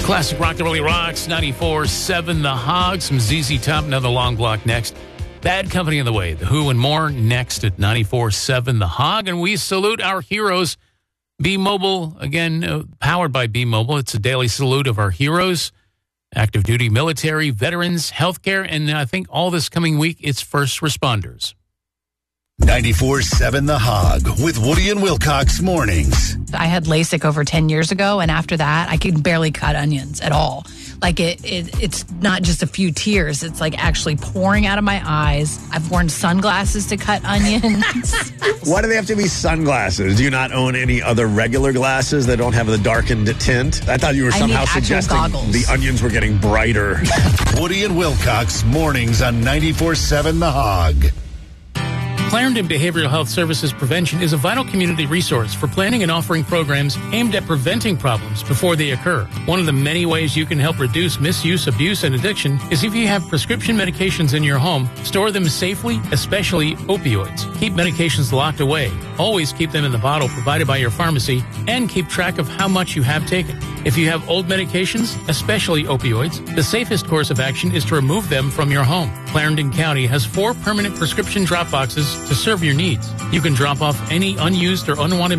Classic rock that really rocks. 94.7 The Hog. Some ZZ Top. Another long block next. Bad Company on the way. The Who and more next at 94.7 The Hog. And we salute our heroes. B-Mobile, again, powered by B-Mobile. It's a daily salute of our heroes. Active duty military, veterans, healthcare, and I think all this coming week, it's first responders. 94.7 The Hog with Woody and Wilcox mornings. I had LASIK over 10 years ago, and after that, I could barely cut onions at all. Like, it's not just a few tears. It's like actually pouring out of my eyes. I've worn sunglasses to cut onions. Why do they have to be sunglasses? Do you not own any other regular glasses that don't have the darkened tint? I thought you were somehow suggesting goggles. The onions were getting brighter. Woody and Wilcox mornings on 94.7 The Hog. Clarendon Behavioral Health Services Prevention is a vital community resource for planning and offering programs aimed at preventing problems before they occur. One of the many ways you can help reduce misuse, abuse, and addiction is if you have prescription medications in your home, store them safely, especially opioids. Keep medications locked away. Always keep them in the bottle provided by your pharmacy, and keep track of how much you have taken. If you have old medications, especially opioids, the safest course of action is to remove them from your home. Clarendon County has 4 permanent prescription drop boxes to serve your needs. You can drop off any unused or unwanted